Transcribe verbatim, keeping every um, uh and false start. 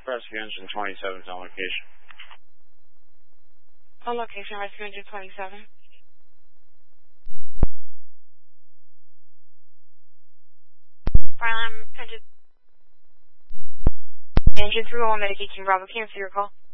Rescue Engine twenty-seven is on location. On location, Rescue Engine twenty-seven. Fire alarm engine. Engine three one, Medicaid King Bravo, cancel your call.